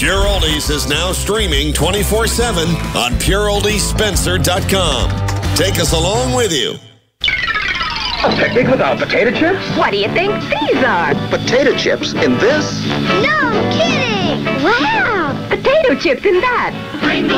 Pure Oldies is now streaming 24/7 on pureoldiespencer.com. Take us along with you. A picnic without potato chips? What do you think these are? Potato chips in this? No kidding! Wow! Potato chips in that.